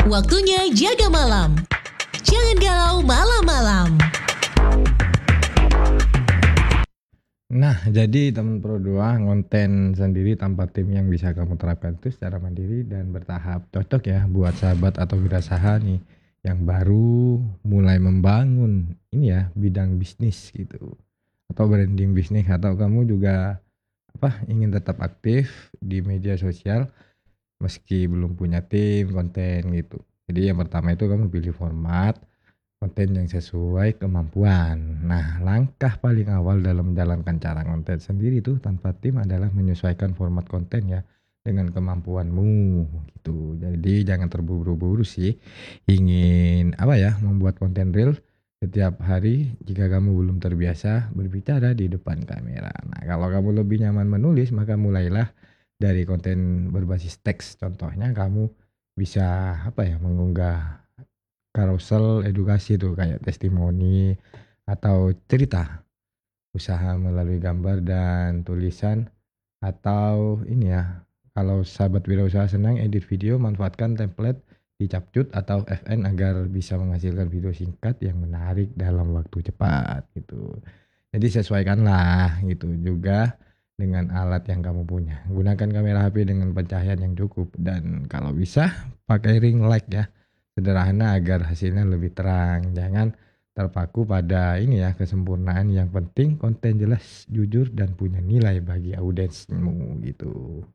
Waktunya jaga malam. Jangan galau malam-malam. Nah, jadi teman Pro 2 ngonten sendiri tanpa tim yang bisa kamu terapkan itu secara mandiri dan bertahap. Cocok ya buat sahabat atau wirausaha nih yang baru mulai membangun ini ya bidang bisnis gitu atau branding bisnis atau kamu juga ingin tetap aktif di media sosial meski belum punya tim konten gitu. Jadi yang pertama itu kamu pilih format konten yang sesuai kemampuan. Nah, langkah paling awal dalam menjalankan cara konten sendiri tuh tanpa tim adalah menyesuaikan format konten ya dengan kemampuanmu gitu. Jadi jangan terburu-buru sih ingin membuat konten real setiap hari jika kamu belum terbiasa berbicara di depan kamera. Nah, kalau kamu lebih nyaman menulis maka mulailah dari konten berbasis teks. Contohnya kamu bisa mengunggah carousel edukasi tuh kayak testimoni atau cerita usaha melalui gambar dan tulisan atau ini ya kalau sahabat wirausaha senang edit video manfaatkan template di Capcut atau FN agar bisa menghasilkan video singkat yang menarik dalam waktu cepat gitu. Jadi sesuaikanlah gitu juga dengan alat yang kamu punya. Gunakan kamera HP dengan pencahayaan yang cukup dan kalau bisa pakai ring light ya sederhana agar hasilnya lebih terang. Jangan terpaku pada ini ya kesempurnaan, yang penting konten jelas, jujur dan punya nilai bagi audiensmu gitu.